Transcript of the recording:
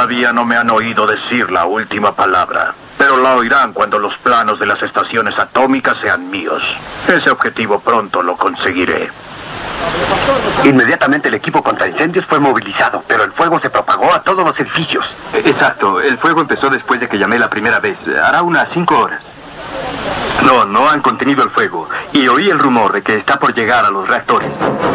Todavía no me han oído decir la última palabra, pero la oirán cuando los planos de las estaciones atómicas sean míos. Ese objetivo pronto lo conseguiré. Inmediatamente el equipo contra incendios fue movilizado, pero el fuego se propagó a todos los edificios. Exacto, el fuego empezó después de que llamé la primera vez. Hará unas 5 horas. No han contenido el fuego. Y oí el rumor de que está por llegar a los reactores.